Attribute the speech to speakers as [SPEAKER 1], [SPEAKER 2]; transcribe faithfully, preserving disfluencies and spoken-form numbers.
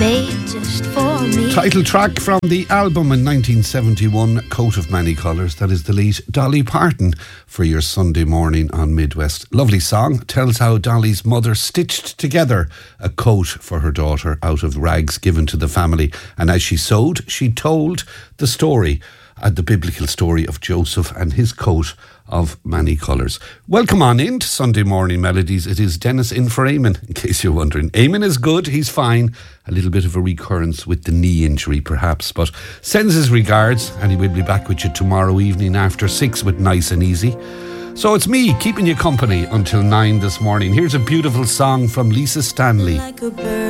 [SPEAKER 1] made just for me.
[SPEAKER 2] Title track from the album in nineteen seventy-one, Coat of Many Colours. That is the lead Dolly Parton for your Sunday morning on Midwest. Lovely song. Tells how Dolly's mother stitched together a coat for her daughter out of rags given to the family. And as she sewed, she told the story, uh, the biblical story of Joseph and his coat of many colours. Welcome on in to Sunday Morning Melodies. It is Dennis in for Eamon, in case you're wondering. Eamon is good, he's fine. A little bit of a recurrence with the knee injury perhaps, but sends his regards and he will be back with you tomorrow evening after six with Nice and Easy. So it's me keeping you company until nine this morning. Here's a beautiful song from Lisa Stanley.
[SPEAKER 3] Like a bird